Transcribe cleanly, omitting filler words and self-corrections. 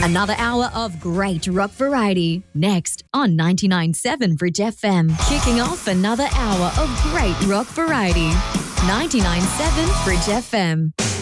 Another hour of great rock variety next on 99.7 Bridge FM. Kicking off another hour of great rock variety. 99.7 Bridge FM.